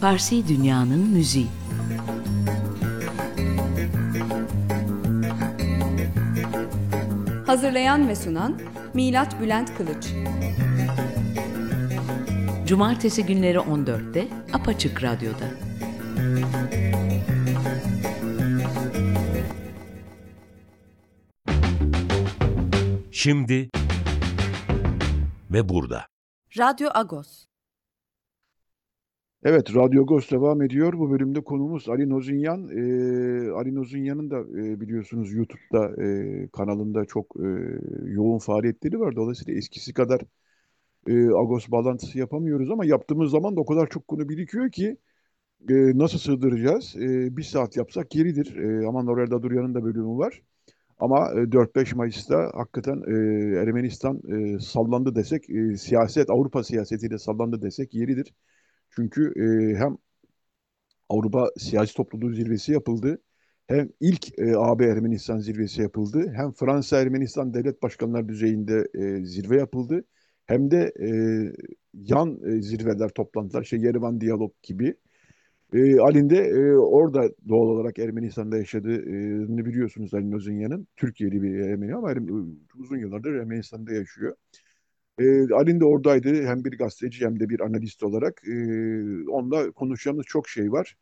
Farsi Dünya'nın müziği. Hazırlayan ve sunan Milat Bülent Kılıç. Cumartesi günleri 14'te Apaçık Radyo'da. Şimdi ve burada. Radyo Agos. Evet, Radyo Agos devam ediyor. Bu bölümde konuğumuz Ali Nozinyan. Ali Nozinyan'ın da biliyorsunuz YouTube'da kanalında çok yoğun faaliyetleri var. Dolayısıyla eskisi kadar Agos bağlantısı yapamıyoruz ama yaptığımız zaman da o kadar çok konu birikiyor ki nasıl sığdıracağız? Bir saat yapsak yeridir. Aman Aurel Duryan'ın da bölümü var. Ama 4-5 Mayıs'ta hakikaten Ermenistan sallandı desek, siyaset, Avrupa siyasetiyle sallandı desek yeridir. Çünkü hem Avrupa Siyasi Topluluğu Zirvesi yapıldı, hem ilk AB Ermenistan Zirvesi yapıldı, hem Fransa Ermenistan Devlet Başkanlar düzeyinde zirve yapıldı, hem de yan zirveler, toplantılar, Yerevan Diyalog gibi. Ali'nin de orada doğal olarak Ermenistan'da yaşadığını biliyorsunuz Ali Nozunyan'ın. Türkiye'li bir Ermeni ama uzun yıllardır Ermenistan'da yaşıyor. Alin de oradaydı. Hem bir gazeteci hem de bir analist olarak. Onunla konuşacağımız çok şey var.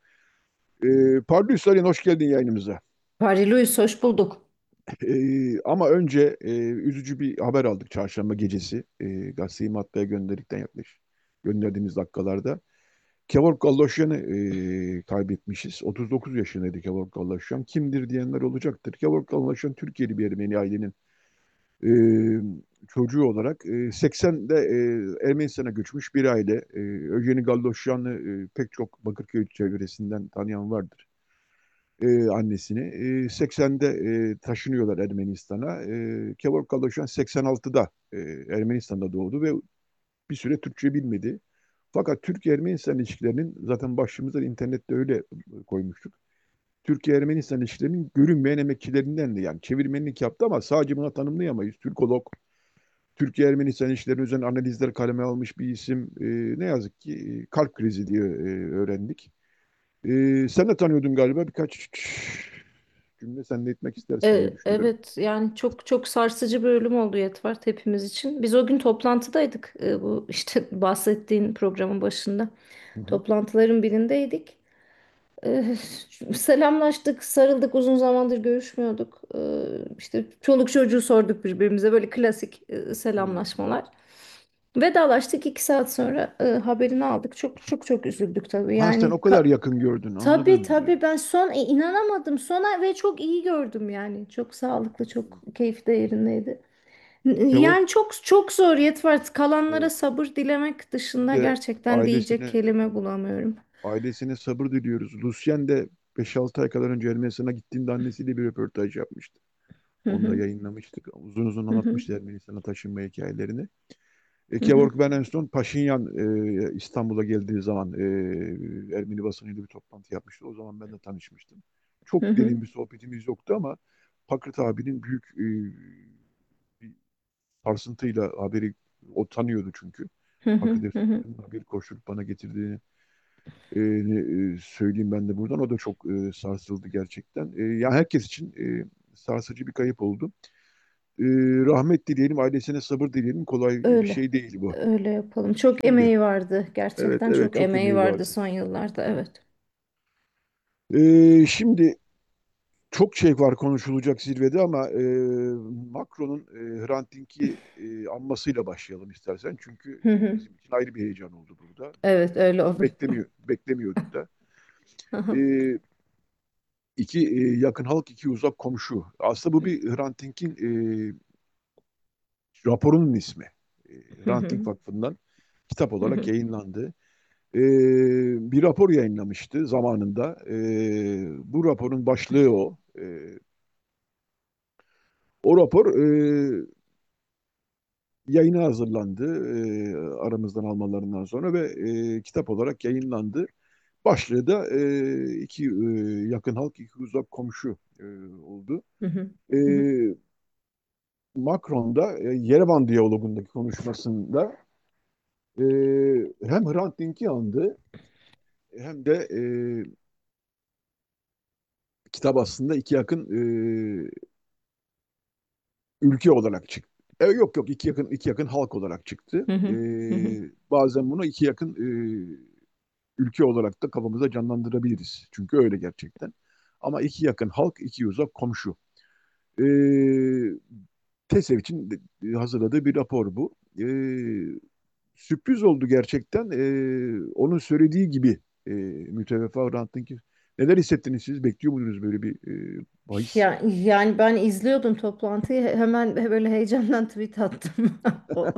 Parlus Alin, hoş geldin yayınımıza. Paris Louis, hoş bulduk. Ama önce üzücü bir haber aldık çarşamba gecesi. Gazeteyi matbaaya gönderdikten yaklaşık gönderdiğimiz dakikalarda. Kevork Galloşyan'ı kaybetmişiz. 39 yaşındaydı Kevork Galloşyan. Kimdir diyenler olacaktır. Kevork Galloşyan Türkiye'li bir Ermeni ailenin e, çocuğu olarak 80'de Ermenistan'a göçmüş bir aile. Eugeni Galloşyan'ı pek çok Bakırköy çevresinden tanıyan vardır annesini. 80'de taşınıyorlar Ermenistan'a. Kevork Galloşyan 86'da Ermenistan'da doğdu ve bir süre Türkçe bilmedi. Fakat Türkiye-Ermenistan ilişkilerinin zaten başlığımızda internette öyle koymuştuk. Türkiye-Ermenistan ilişkilerinin görünmeyen emekçilerinden de yani çevirmenlik yaptı ama sadece buna tanımlayamayız. Türkolog, Türkiye-Ermenistan ilişkileri üzerine analizler kaleme almış bir isim. Ne yazık ki kalp krizi diye öğrendik. Sen de tanıyordun galiba birkaç cümle sen de etmek istersin diye düşünüyorum. Evet, yani çok çok sarsıcı bir ölüm oldu Yetvart hepimiz için. Biz o gün toplantıdaydık, bu işte bahsettiğin programın başında. Hı hı. Toplantıların birindeydik. E, Selamlaştık, sarıldık, uzun zamandır görüşmüyorduk. İşte çoluk çocuğu sorduk birbirimize, böyle klasik Hı. selamlaşmalar. Vedalaştık, 2 saat sonra haberini aldık. Çok çok çok üzüldük tabii. Ha, sen Yani o kadar yakın gördün, tabii anladım. tabii, ben inanamadım sona ve çok iyi gördüm yani. Çok sağlıklı, çok keyif de yerindeydi. Kevork Yani çok çok zor Yetvart. Kalanlara evet, sabır dilemek biz dışında de gerçekten diyecek ailesine kelime bulamıyorum. ailesine sabır diliyoruz. Lucien de 5-6 ay kadar önce Ermenistan'a gittiğinde annesiyle bir röportaj yapmıştı. Hı Onu da hı, yayınlamıştık. Uzun uzun hı hı, anlatmıştı Ermenistan'a taşınma hikayelerini. hı hı, Kevork ben en son Paşinyan İstanbul'a geldiği zaman Ermeni basınıyla bir toplantı yapmıştı. O zaman ben de tanışmıştım. hı Çok hı, derin bir sohbetimiz yoktu ama Pakırt abinin büyük bir sarsıntıyla haberi o tanıyordu çünkü. hı hı, Pakırt hı hı. Efsanı'nın haberi koşturup bana getirdiğini söyleyeyim ben de buradan. O da çok sarsıldı gerçekten. Yani herkes için sarsıcı bir kayıp oldu. E, Rahmet dileyelim, ailesine sabır dileyelim. Kolay bir Öyle. şey değil bu. Öyle yapalım. Çok Şimdi, emeği vardı. evet Gerçekten evet çok çok emeği emeği vardı vardı. son yıllarda. Evet. Şimdi çok şey var konuşulacak zirvede ama Macron'un Hrant Dink'i anmasıyla başlayalım istersen. Çünkü Hı hı. bizim için ayrı bir heyecan oldu burada. Evet, öyle olur. Beklemiyorduk da. Hı hı, E, iki yakın halk, iki uzak komşu. Aslında bu bir Hrant Dink'in raporunun ismi. hı Hrant hı, Dink Vakfı'ndan kitap hı olarak hı, yayınlandı. Bir rapor yayınlamıştı zamanında. Bu raporun başlığı o. O rapor yayına hazırlandı aramızdan almalarından sonra ve kitap olarak yayınlandı. Başlığı da iki yakın halk, iki uzak komşu oldu. hı hı, E, hı hı, Macron da Yerevan diyalogundaki konuşmasında hem Hrant Dink'i andı hem de kitap aslında iki yakın ülke olarak çıktı. Yok yok, iki yakın halk olarak çıktı. Hı hı, hı hı. Bazen bunu iki yakın ülke olarak da kafamıza canlandırabiliriz. Çünkü öyle gerçekten. Ama iki yakın halk, iki uzak komşu. E, TESEV için hazırladığı bir rapor bu. Sürpriz oldu gerçekten. Onun söylediği gibi müteveffa Hrant Dink. Neler hissettiniz siz? Bekliyor muydunuz böyle bir bahis? Yani ben izliyordum toplantıyı, hemen böyle heyecandan tweet attım. O-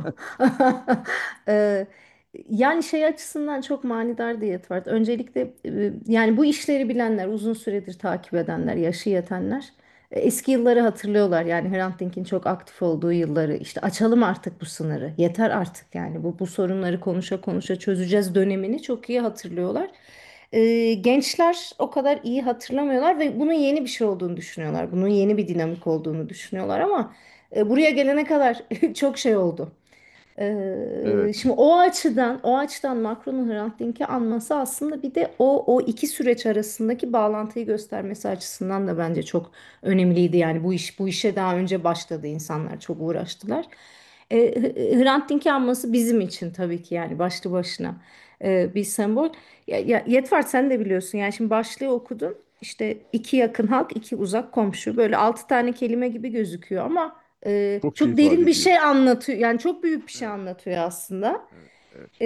Eee, Yani şey açısından çok manidar diyet var. Öncelikle yani bu işleri bilenler, uzun süredir takip edenler, yaşı yetenler eski yılları hatırlıyorlar. Yani Hrant Dink'in çok aktif olduğu yılları, işte açalım artık bu sınırı, yeter artık, yani bu sorunları konuşa konuşa çözeceğiz dönemini çok iyi hatırlıyorlar. Gençler o kadar iyi hatırlamıyorlar ve bunun yeni bir şey olduğunu düşünüyorlar. Bunun yeni bir dinamik olduğunu düşünüyorlar ama buraya gelene kadar çok şey oldu. Evet. Şimdi o açıdan Macron'un Hrant Dink'i anması aslında bir de o iki süreç arasındaki bağlantıyı göstermesi açısından da bence çok önemliydi. Yani bu işe daha önce başladı, insanlar çok uğraştılar. Hrant Dink'i anması bizim için tabii ki yani başlı başına bir sembol. Yetvart, sen de biliyorsun yani, şimdi başlığı okudun, işte iki yakın halk, iki uzak komşu, böyle 6 tane kelime gibi gözüküyor ama Çok şey çok ifade derin bir ediyor. şey anlatıyor. Yani çok büyük bir şey Evet, anlatıyor aslında. evet, evet. Ee,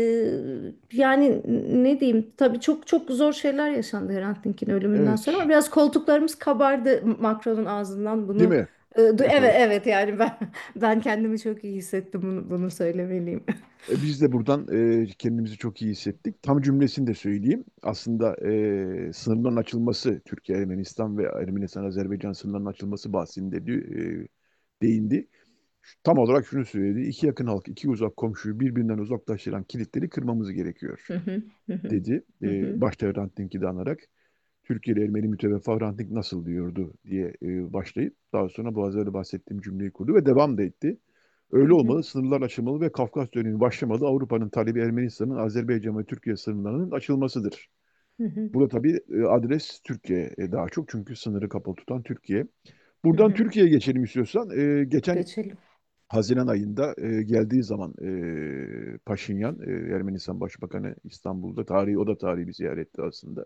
Yani ne diyeyim? Tabii çok çok zor şeyler yaşandı Hrant Dink'in ölümünden sonra Evet. ama biraz koltuklarımız kabardı Macron'un ağzından Değil bunu. mi? Evet Evet. evet, yani ben kendimi çok iyi hissettim, bunu söylemeliyim. Biz de buradan kendimizi çok iyi hissettik. Tam cümlesini de söyleyeyim. Aslında sınırların açılması, Türkiye, Ermenistan ve Ermenistan-Azerbaycan sınırlarının açılması bahsinde değindi. Tam olarak şunu söyledi. İki yakın halk, iki uzak komşuyu birbirinden uzaklaştıran kilitleri kırmamız gerekiyor, Hı hı, hı hı, dedi. hı hı, Başta Hrant Dink'i de anarak. Türkiye'li Ermeni müteveffa Hrant Dink nasıl diyordu diye başlayıp daha sonra bu az önce bahsettiğim cümleyi kurdu ve devam da etti. Öyle hı hı, olmalı, sınırlar açılmalı ve Kafkas dönemi başlamalı. Avrupa'nın talebi Ermenistan'ın Azerbaycan ve Türkiye sınırlarının açılmasıdır. hı hı, Burada tabii adres Türkiye daha çok, çünkü sınırı kapalı tutan Türkiye. hı Buradan hı. Türkiye'ye geçelim istiyorsan. Geçen Geçelim. Haziran ayında geldiği zaman Paşinyan, Ermenistan Başbakanı İstanbul'da, o da tarihi bir ziyaretti aslında.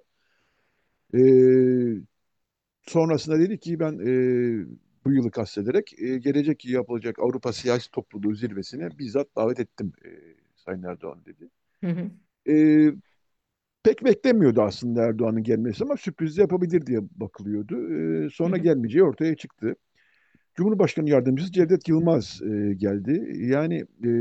E, Sonrasında dedi ki ben bu yılı kastederek gelecek yıl yapılacak Avrupa Siyasi Topluluğu zirvesine bizzat davet ettim Sayın Erdoğan, dedi. Hı hı, E, Pek beklemiyordu aslında Erdoğan'ın gelmesi ama sürpriz yapabilir diye bakılıyordu. hı Sonra hı, gelmeyeceği ortaya çıktı. Cumhurbaşkanı Yardımcısı Cevdet Yılmaz geldi. Yani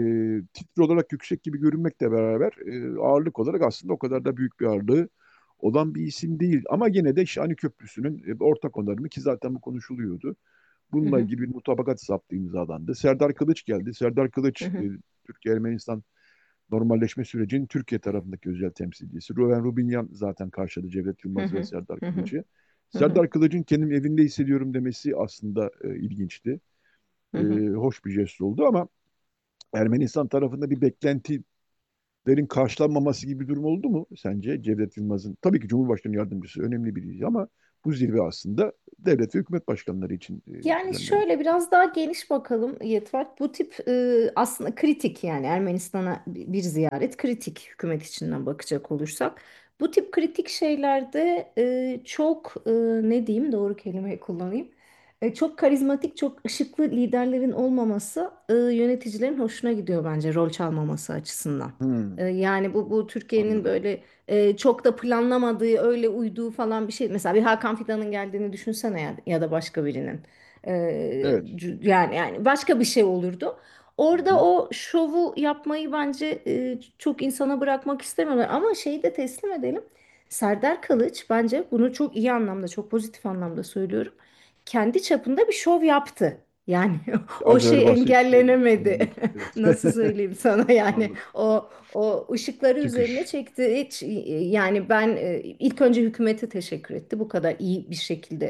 titre olarak yüksek gibi görünmekle beraber ağırlık olarak aslında o kadar da büyük bir ağırlığı olan bir isim değil. Ama yine de Şani Köprüsü'nün ortak onarımı, ki zaten bu konuşuluyordu. hı Bununla hı, ilgili bir mutabakat zaptı imzalandı. Serdar Kılıç geldi. Serdar hı Kılıç, hı, Türkiye-Ermenistan normalleşme sürecinin Türkiye tarafındaki özel temsilcisi. Ruven Rubinyan zaten karşıladı Cevdet hı Yılmaz ve hı, Serdar hı hı, Kılıç'ı. hı hı, Serdar Kılıç'ın kendimi evinde hissediyorum demesi aslında ilginçti. hı hı. Hoş bir jest oldu ama Ermenistan tarafında bir beklentilerin karşılanmaması gibi bir durum oldu mu sence Cevdet Yılmaz'ın? Tabii ki Cumhurbaşkanı Yardımcısı önemli biriydi ama bu zirve aslında devlet ve hükümet başkanları için Yani düzenlenmiş. şöyle biraz daha geniş bakalım Yetvat. Bu tip aslında kritik, yani Ermenistan'a bir ziyaret kritik, hükümet içinden bakacak olursak. Bu tip kritik şeylerde çok ne diyeyim, doğru kelimeyi kullanayım. Çok karizmatik, çok ışıklı liderlerin olmaması yöneticilerin hoşuna gidiyor bence, rol çalmaması açısından. Hmm, Yani bu Türkiye'nin anladım. böyle çok da planlamadığı, öyle uyduğu falan bir şey. Mesela bir Hakan Fidan'ın geldiğini düşünsene, ya da başka birinin. Evet. Yani başka bir şey olurdu. Hı Orada hı. o şovu yapmayı bence çok insana bırakmak istemiyorlar. Ama şeyi de teslim edelim. Serdar Kılıç bence bunu çok iyi anlamda, çok pozitif anlamda söylüyorum. Kendi çapında bir şov yaptı. Yani o Az evvel şey bahsettiğim engellenemedi. anladım. Evet. Nasıl söyleyeyim sana, yani Anladım. o ışıkları üzerine Çıkış. çekti. Hiç, yani ben ilk önce hükümete teşekkür etti bu kadar iyi bir şekilde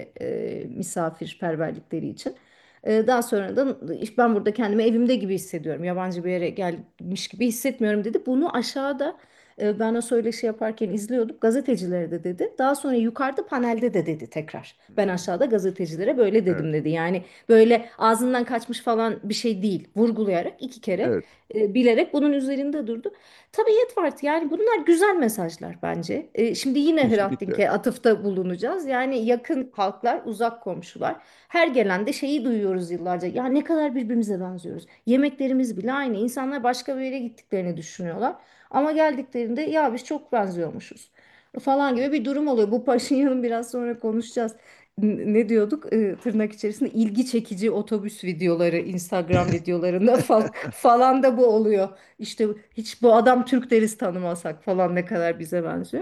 misafirperverlikleri için. Daha sonra da işte ben burada kendimi evimde gibi hissediyorum, yabancı bir yere gelmiş gibi hissetmiyorum dedi. Bunu aşağıda Ben o söyleşi yaparken izliyordum. Gazetecilere de dedi. Daha sonra yukarıda panelde de dedi tekrar. Ben Hmm. aşağıda gazetecilere böyle Evet. dedim dedi. Yani böyle ağzından kaçmış falan bir şey değil. Vurgulayarak iki kere Evet. bilerek bunun üzerinde durdu. Tabii Yetvart, yani bunlar güzel mesajlar bence. Şimdi yine Hrant Kesinlikle. Dink'e atıfta bulunacağız. Yani yakın halklar, uzak komşular. Her gelende şeyi duyuyoruz yıllarca. Ya ne kadar birbirimize benziyoruz. Yemeklerimiz bile aynı. İnsanlar başka bir yere gittiklerini düşünüyorlar. Ama geldiklerinde ya biz çok benziyormuşuz falan gibi bir durum oluyor. Bu Paşinyan'ın biraz sonra konuşacağız. Ne diyorduk? Tırnak içerisinde ilgi çekici otobüs videoları, Instagram videolarında falan da bu oluyor. İşte hiç bu adam Türk deriz tanımasak falan ne kadar bize benziyor.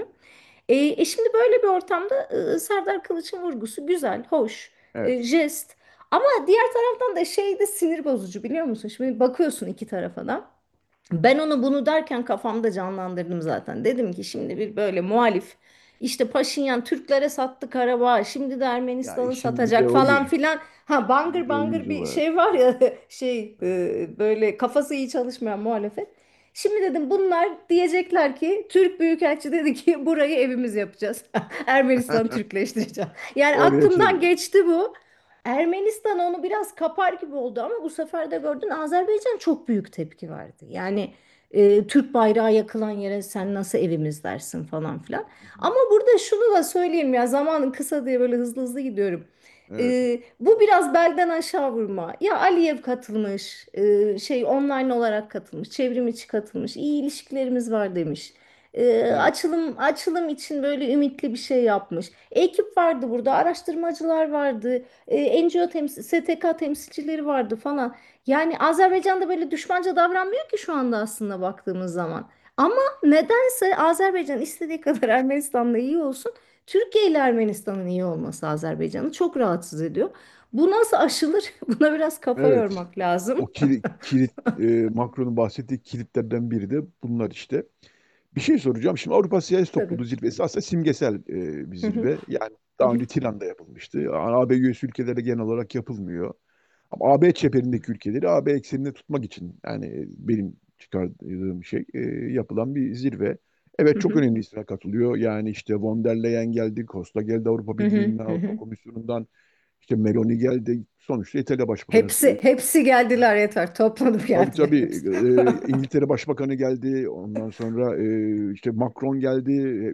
Şimdi böyle bir ortamda Serdar Kılıç'ın vurgusu güzel, hoş, Evet. jest. Ama diğer taraftan da şey de sinir bozucu, biliyor musun? Şimdi bakıyorsun iki tarafa da. Ben onu bunu derken kafamda canlandırdım zaten. Dedim ki şimdi bir böyle muhalif işte Paşinyan Türklere sattı Karabağ, şimdi de Ya Ermenistan'ı işin bir de satacak o falan yüzü. filan. Ha, Bir bangır de o bangır yüzü bir var. şey var ya şey böyle kafası iyi çalışmayan muhalefet. Şimdi dedim bunlar diyecekler ki Türk Büyükelçi dedi ki burayı evimiz yapacağız. Ermenistan'ı Türkleştireceğiz. Yani Oraya aklımdan çevir. geçti bu. Ermenistan onu biraz kapar gibi oldu ama bu sefer de gördün Azerbaycan çok büyük tepki verdi. Yani Türk bayrağı yakılan yere sen nasıl evimiz dersin falan filan. Ama burada şunu da söyleyeyim, ya zamanın kısa diye böyle hızlı hızlı gidiyorum. Evet. Bu biraz belden aşağı vurma. Ya Aliyev katılmış, şey online olarak katılmış, çevrim içi katılmış, iyi ilişkilerimiz var demiş. Evet. Açılım için böyle ümitli bir şey yapmış. Ekip vardı burada, araştırmacılar vardı, NGO STK temsilcileri vardı falan. Yani Azerbaycan'da böyle düşmanca davranmıyor ki şu anda aslında baktığımız zaman. Ama nedense Azerbaycan istediği kadar Ermenistan'la iyi olsun. Türkiye ile Ermenistan'ın iyi olması Azerbaycan'ı çok rahatsız ediyor. Bu nasıl aşılır? Buna biraz kafa Evet. yormak lazım. O kilit, Macron'un bahsettiği kilitlerden biri de bunlar işte. Bir şey soracağım. Şimdi Avrupa Siyaset Tabii. Topluluğu zirvesi aslında simgesel bir Hı hı, zirve. Yani hı daha hı, önce Tiran'da yapılmıştı. AB üyesi ülkelere genel olarak yapılmıyor. Ama AB çeperindeki ülkeleri AB ekseninde tutmak için yani benim çıkardığım şey yapılan bir zirve. Evet hı çok hı, önemli isimler katılıyor. Yani işte von der Leyen geldi, Costa geldi Avrupa hı hı, Birliği'nden, hı Avrupa hı. Komisyonu'ndan, işte Meloni geldi. Sonuçta İtalya Başbakanı. Hepsi geldiler, yeter. Toplanıp Tabii geldiler tabii. hepsi. İngiltere Başbakanı geldi. Ondan sonra işte Macron geldi.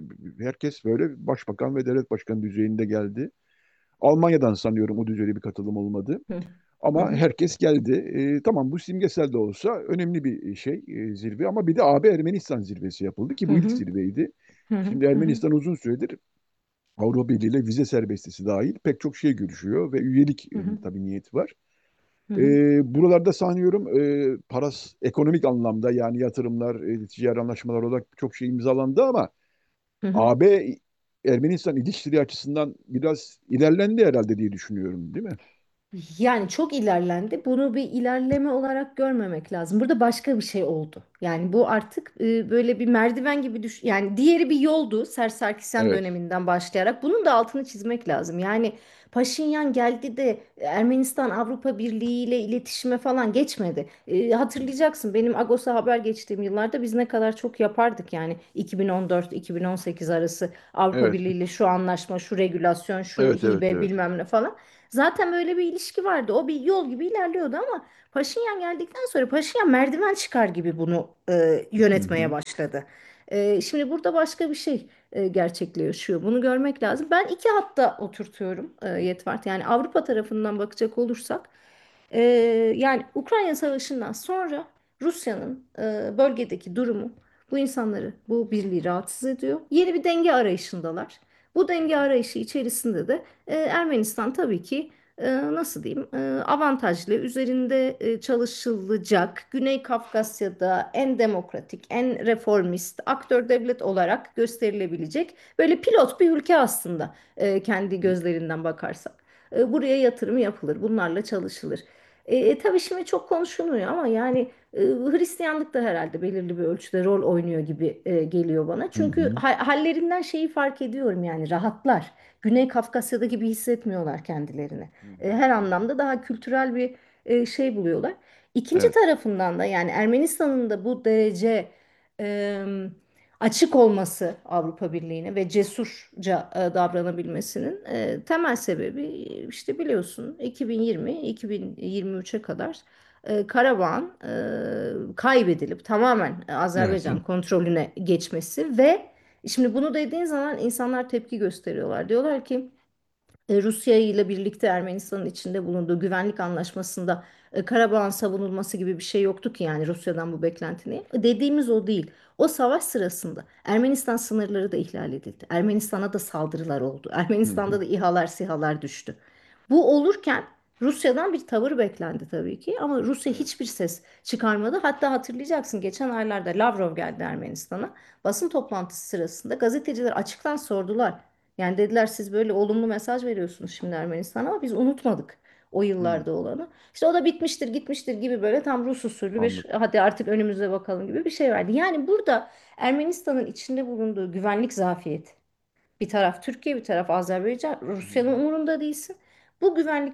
Herkes böyle başbakan ve devlet başkanı düzeyinde geldi. Almanya'dan sanıyorum o düzeyde bir katılım olmadı. Hı hı, Ama hı herkes geldi. Tamam bu simgesel de olsa önemli bir şey zirve. Ama bir de AB Ermenistan zirvesi yapıldı ki hı, bu ilk hı zirveydi. hı, Şimdi hı hı, Ermenistan uzun süredir Avrupa Birliği ile vize serbestisi dahil pek çok şey görüşüyor ve üyelik hı hı, tabii niyeti var. hı hı, Buralarda sanıyorum ekonomik anlamda yani yatırımlar, ticari anlaşmalar olarak çok şey imzalandı ama hı hı. AB Ermenistan ilişkileri açısından biraz ilerlendi herhalde diye düşünüyorum, değil mi? Yani çok ilerlendi. Bunu bir ilerleme olarak görmemek lazım. Burada başka bir şey oldu. Yani bu artık böyle bir merdiven gibi yani diğeri bir yoldu. Sarkisyan Evet. döneminden başlayarak. Bunun da altını çizmek lazım. Yani Paşinyan geldi de Ermenistan Avrupa Birliği ile iletişime falan geçmedi. Hatırlayacaksın, benim Agos'a haber geçtiğim yıllarda biz ne kadar çok yapardık yani 2014-2018 arası Avrupa Evet. Birliği ile şu anlaşma, şu regülasyon, şu Evet, evet, hibe evet. bilmem ne falan. Zaten böyle bir ilişki vardı. O bir yol gibi ilerliyordu ama Paşinyan geldikten sonra Paşinyan merdiven çıkar gibi bunu Hı yönetmeye hı. başladı. Şimdi burada başka bir şey gerçekleşiyor. Bunu görmek lazım. Ben iki hatta oturtuyorum Yetvart. Yani Avrupa tarafından bakacak olursak ee, yani Ukrayna Savaşı'ndan sonra Rusya'nın bölgedeki durumu bu insanları, bu birliği rahatsız ediyor. Yeni bir denge arayışındalar. Bu denge arayışı içerisinde de Ermenistan tabii ki nasıl diyeyim avantajlı, üzerinde çalışılacak, Güney Kafkasya'da en demokratik, en reformist aktör devlet olarak gösterilebilecek böyle pilot bir ülke aslında kendi gözlerinden bakarsak. Buraya yatırım yapılır, bunlarla çalışılır. Tabii şimdi çok konuşuluyor ama yani Hristiyanlık da herhalde belirli bir ölçüde rol oynuyor gibi geliyor bana. Hı Çünkü hı. hallerinden şeyi fark ediyorum, yani rahatlar. Güney Kafkasya'da gibi hissetmiyorlar kendilerini. Hı Her hı. anlamda daha kültürel bir şey buluyorlar. İkinci Evet. tarafından da yani Ermenistan'ın da bu derece e, açık olması Avrupa Birliği'ne ve cesurca davranabilmesinin temel sebebi işte biliyorsun 2020-2023'e kadar Karabağ'ın kaybedilip tamamen Evet. Azerbaycan kontrolüne geçmesi ve şimdi bunu dediğin zaman insanlar tepki gösteriyorlar. Diyorlar ki Rusya ile birlikte Ermenistan'ın içinde bulunduğu güvenlik anlaşmasında Karabağ'ın savunulması gibi bir şey yoktu ki yani Rusya'dan bu beklenti ne? Dediğimiz o değil. O savaş sırasında Ermenistan sınırları da ihlal edildi. Ermenistan'a da saldırılar oldu. Hı Ermenistan'da hı. da İHA'lar, SİHA'lar düştü. Bu olurken Rusya'dan bir tavır beklendi tabii ki ama Rusya Evet. hiçbir ses çıkarmadı. Hatta hatırlayacaksın geçen aylarda Lavrov geldi Ermenistan'a. Basın toplantısı sırasında gazeteciler açıktan sordular. Yani dediler siz böyle olumlu mesaj veriyorsunuz şimdi Ermenistan'a ama biz unutmadık o Hı. yıllarda olanı. İşte o da bitmiştir gitmiştir gibi böyle tam Rus usulü bir Anladım. hadi artık önümüze bakalım gibi bir şey verdi. Yani burada Ermenistan'ın içinde bulunduğu güvenlik zafiyeti bir taraf Türkiye bir taraf Azerbaycan Hı Rusya'nın hı. umurunda değilsin. Bu güvenlik